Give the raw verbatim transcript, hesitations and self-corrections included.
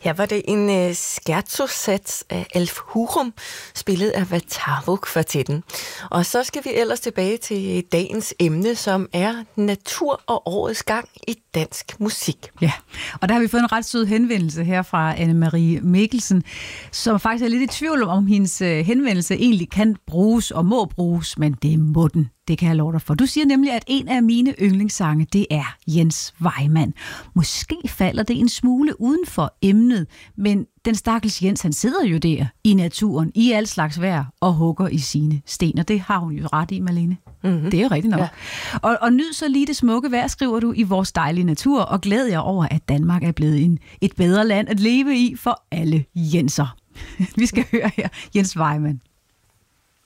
Her var det en uh, scherzo-sats af Elf Hurum, spillet af Vatavo-kvartetten. Og så skal vi ellers tilbage til dagens emne, som er natur og årets gang i dansk musik. Ja, og der har vi fået en ret sød henvendelse her fra Anne-Marie Mikkelsen, som faktisk er lidt i tvivl om, om hendes henvendelse egentlig kan bruges og må bruges, men det må den. Det kan jeg love dig for. Du siger nemlig, at en af mine yndlingssange, det er Jens Vejmand. Måske falder det en smule uden for emnet, men den stakkels Jens, han sidder jo der i naturen, i al slags vejr, og hugger i sine sten. Og det har hun jo ret i, Malene. Mm-hmm. Det er jo rigtigt nok. Ja. Og, og nyd så lige det smukke vejr, skriver du, i vores dejlige natur, og glæd jer over, at Danmark er blevet en, et bedre land at leve i for alle Jenser. Vi skal høre her Jens Vejmand.